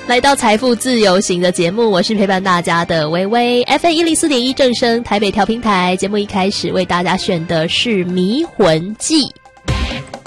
来到财富自由行的节目，我是陪伴大家的微微 FM104.1 正声台北调频台。节目一开始为大家选的是《迷魂记》。